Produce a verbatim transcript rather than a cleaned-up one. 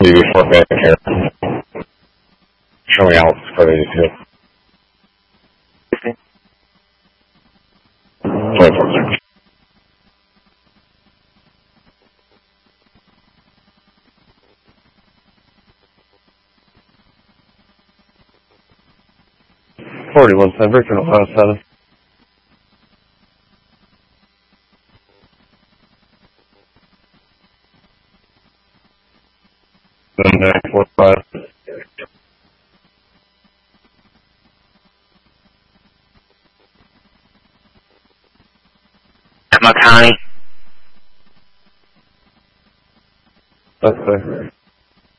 before back here. Showing out for eighty-two. twenty-four seconds. forty-one ten, Victor, Ohio seven. nine four five. Emma County. That's clear.